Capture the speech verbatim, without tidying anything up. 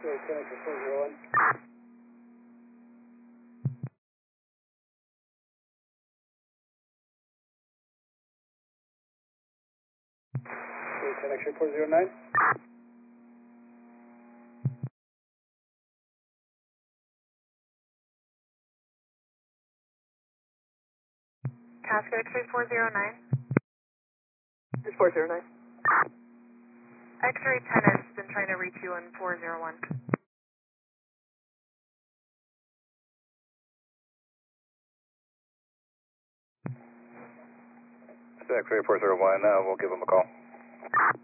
Connector four zero one. Connection four zero nine. Casco X-ray four zero nine. This is four zero nine. X-ray ten has been trying to reach you on four zero one. X-ray four zero one, uh, we'll give them a call.